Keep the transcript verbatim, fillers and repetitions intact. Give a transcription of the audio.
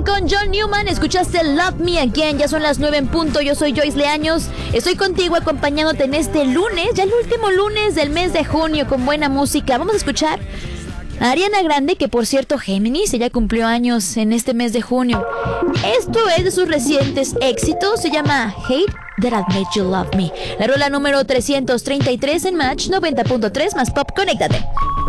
Again con John Newman. Escuchaste Love Me Again. Ya son las nueve en punto. Yo soy Joyce Leaños. Estoy contigo acompañándote en este lunes, ya el último lunes del mes de junio, con buena música. Vamos a escuchar a Ariana Grande, que por cierto, Géminis, ella cumplió años en este mes de junio. Esto es de sus recientes éxitos. Se llama Hate That I Made You Love Me. La rola número trescientos treinta y tres en Match noventa punto tres más Pop. Conéctate.